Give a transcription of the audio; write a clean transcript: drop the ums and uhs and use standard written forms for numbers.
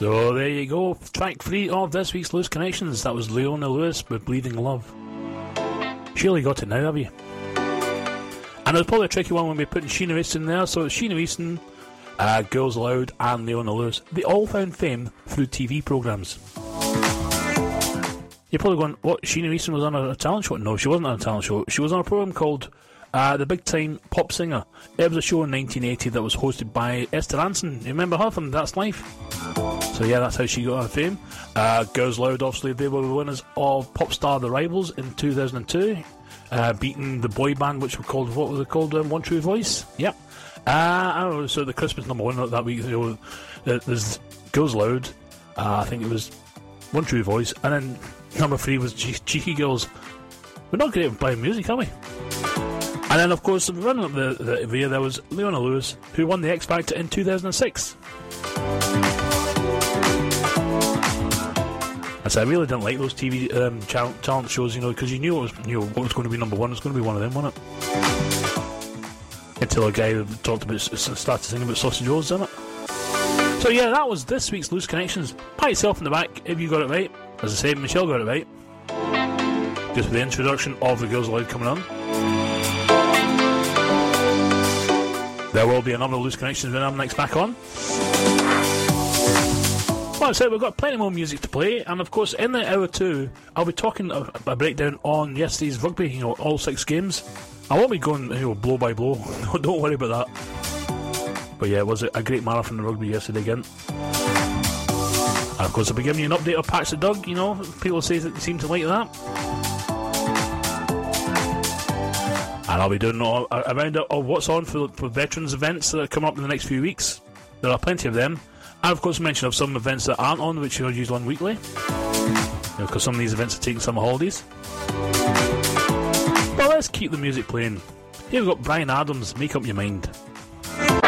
So there you go, track 3 of this week's Loose Connections. That was Leona Lewis with Bleeding Love. Surely got it now, have you? And it was probably a tricky one when we put Sheena Easton there. So it's Sheena Easton, Girls Aloud and Leona Lewis. They all found fame through TV programmes. You're probably going, what, Sheena Easton was on a talent show? No, she wasn't on a talent show. She was on a programme called The Big Time Pop Singer. It was a show in 1980 that was hosted by Esther Rantzen. You remember her from That's Life? So yeah, that's how she got her fame. Girls Loud, obviously, they were the winners of Popstar The Rivals in 2002, beating the boy band, which were called, what was it called? One True Voice? Yep. I don't know, so the Christmas number 1 that week, there's Girls Loud, I think it was One True Voice, and then number 3 was Cheeky Girls. We're not great at playing music, are we? And then, of course, running up the year, there was Leona Lewis, who won the X Factor in 2006. I said I really didn't like those TV talent shows, because you knew what was going to be number 1. It was going to be one of them, wasn't it? Until a guy started singing about Sausage Rolls, didn't it? So yeah, that was this week's Loose Connections. Pat yourself in the back if you got it right. As I say, Michelle got it right. Just with the introduction of the Girls Aloud coming on. There will be another Loose Connections when I'm next back on. Well, so we've got plenty more music to play, and of course in the hour 2 I'll be talking a breakdown on yesterday's rugby, all 6 games. I won't be going blow by blow. Don't worry about that. But yeah, it was a great marathon of rugby yesterday again. And of course I'll be giving you an update of Patch the Dog. People say that they seem to like that. And I'll be doing a roundup of what's on for veterans events that are coming up in the next few weeks. There are plenty of them. And of course mention of some events that aren't on, which are usually on weekly. Because some of these events are taking summer holidays. But let's keep the music playing. Here we've got Bryan Adams, Make Up Your Mind.